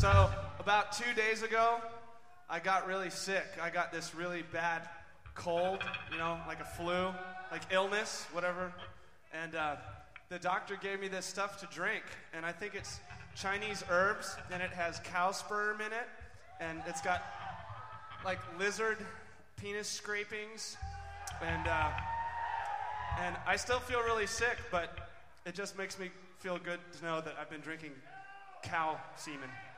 So, about 2 days ago, I got really sick. I got this really bad cold, like a flu, like illness, whatever. And the doctor gave me this stuff to drink, and I think it's Chinese herbs, and it has cow sperm in it, and it's got like lizard penis scrapings, and I still feel really sick, but it just makes me feel good to know that I've been drinking cow semen.